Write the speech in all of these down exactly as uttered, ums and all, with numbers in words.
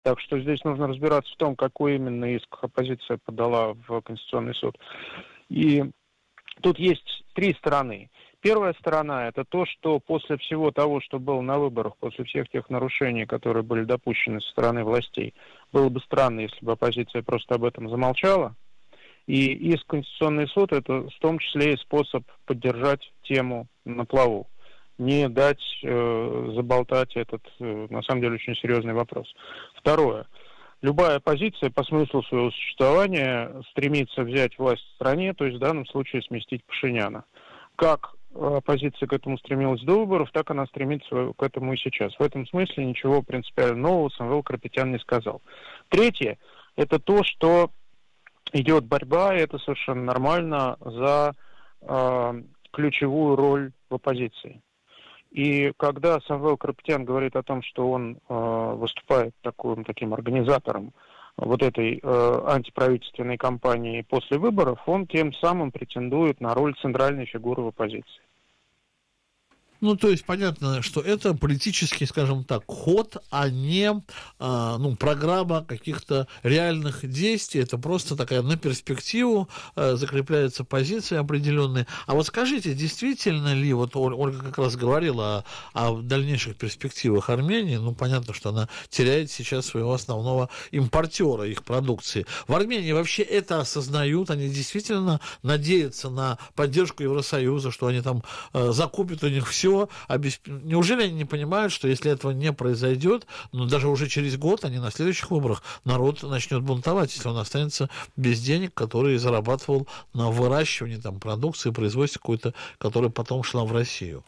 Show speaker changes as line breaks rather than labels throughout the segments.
Так что здесь нужно разбираться в том, какой именно иск оппозиция подала в Конституционный суд. И тут есть три стороны. Первая сторона – это то, что после всего того, что было на выборах, после всех тех нарушений, которые были допущены со стороны властей, было бы странно, если бы оппозиция просто об этом замолчала. И иск в Конституционный суд – это в том числе и способ поддержать тему на плаву, не дать э, заболтать этот, э, на самом деле, очень серьезный вопрос. Второе. Любая оппозиция по смыслу своего существования стремится взять власть в стране, то есть в данном случае сместить Пашиняна. Как оппозиция к этому стремилась до выборов, так она стремится к этому и сейчас. В этом смысле ничего принципиально нового Самвел Карапетян не сказал. Третье – это то, что идет борьба, и это совершенно нормально, за э, ключевую роль в оппозиции. И когда Самвел Карапетян говорит о том, что он э, выступает таким, таким организатором вот этой э, антиправительственной кампании после выборов, он тем самым претендует на роль центральной фигуры в оппозиции.
Ну, то есть понятно, что это политический, скажем так, ход, а не а, ну, программа каких-то реальных действий. Это просто такая на перспективу а, закрепляется позиция определенная. А вот скажите, действительно ли, вот Ольга как раз говорила о, о дальнейших перспективах Армении, ну, понятно, что она теряет сейчас своего основного импортера их продукции. В Армении вообще это осознают, они действительно надеются на поддержку Евросоюза, что они там а, закупят у них все. Неужели они не понимают, что если этого не произойдет, ну, даже уже через год, они на следующих выборах, народ начнет бунтовать, если он останется без денег, которые зарабатывал на выращивании там, продукции, производстве какой-то, которая потом шла в Россию?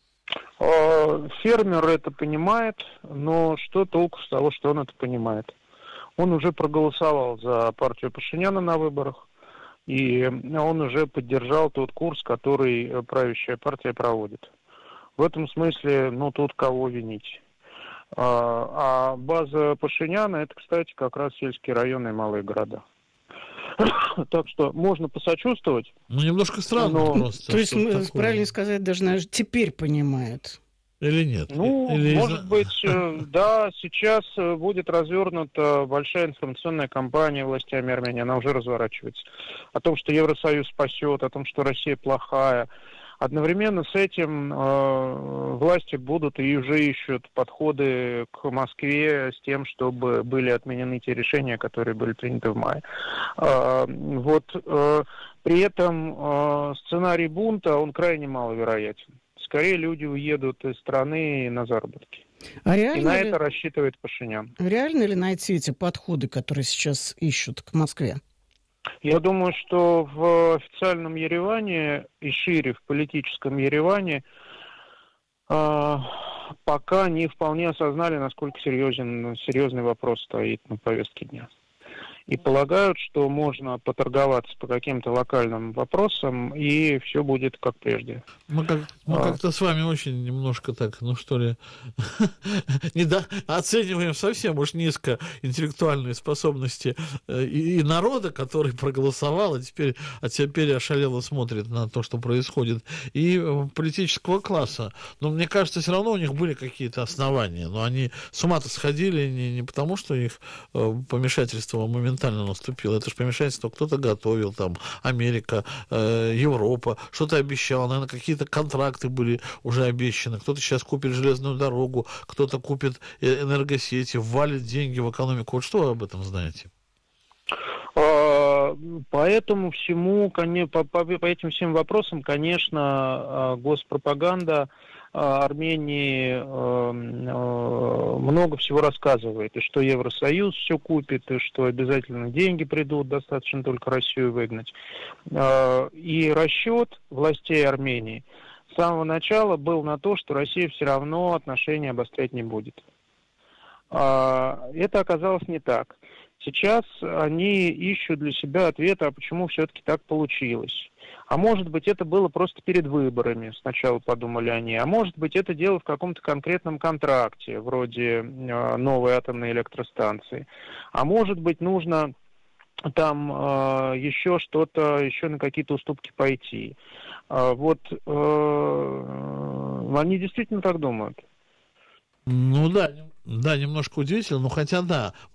Фермер это понимает, но что толку с того, что он это понимает? Он уже проголосовал за партию Пашиняна на выборах, и он уже поддержал тот курс, который правящая партия проводит. В этом смысле, ну, тут кого винить. А, а база Пашиняна, это, кстати, как раз сельские районы и малые города. Так что можно посочувствовать.
Ну, немножко странно
но...
просто. То есть, такое... правильно сказать, даже, наверное, теперь понимают.
Или нет?
Ну,
Или
может
из...
быть, да, сейчас будет развернута большая информационная кампания властями Армении, она уже разворачивается. О том, что Евросоюз спасет, о том, что Россия плохая. Одновременно с этим э, власти будут и уже ищут подходы к Москве с тем, чтобы были отменены те решения, которые были приняты в мае. Э, вот, э, при этом э, сценарий бунта, он крайне маловероятен. Скорее люди уедут из страны на заработки.
А
и на
ли...
это рассчитывает Пашинян.
Реально ли найти эти подходы, которые сейчас ищут к Москве?
Я думаю, что в официальном Ереване и шире в политическом Ереване э, пока не вполне осознали, насколько серьезен, серьезный вопрос стоит на повестке дня. И полагают, что можно поторговаться по каким-то локальным вопросам, и все будет как прежде.
Мы, как, мы а. как-то с вами очень немножко так, ну что ли, оцениваем совсем уж низко интеллектуальные способности и, и народа, который проголосовал, а теперь, а теперь ошалело смотрит на то, что происходит, и политического класса. Но мне кажется, все равно у них были какие-то основания, но они с ума-то сходили не, не потому, что их помешательство моментально наступило. Это же помешательство кто-то готовил, там, Америка, э, Европа, что-то обещал, наверное, какие-то контракты были уже обещаны, кто-то сейчас купит железную дорогу, кто-то купит энергосети, ввалит деньги в экономику. Вот что вы об этом знаете?
По этому всему, по, по, по этим всем вопросам, конечно, госпропаганда Армении много всего рассказывает, и что Евросоюз все купит, и что обязательно деньги придут, достаточно только Россию выгнать. И расчет властей Армении с самого начала был на то, что Россия все равно отношения обострять не будет. Это оказалось не так. Сейчас они ищут для себя ответа, а почему все-таки так получилось. А может быть, это было просто перед выборами, сначала подумали они. А может быть, это дело в каком-то конкретном контракте, вроде э, новой атомной электростанции. А может быть, нужно там э, еще что-то, еще на какие-то уступки пойти. Э, вот э, они действительно так думают.
Ну да, да, немножко удивительно, но хотя да,